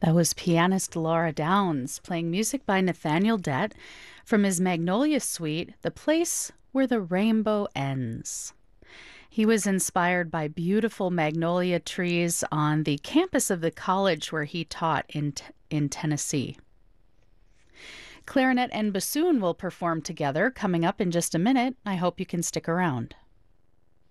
That was pianist Laura Downs playing music by Nathaniel Dett from his Magnolia Suite, The Place Where the Rainbow Ends. He was inspired by beautiful magnolia trees on the campus of the college where he taught in Tennessee. Clarinet and bassoon will perform together coming up in just a minute. I hope you can stick around.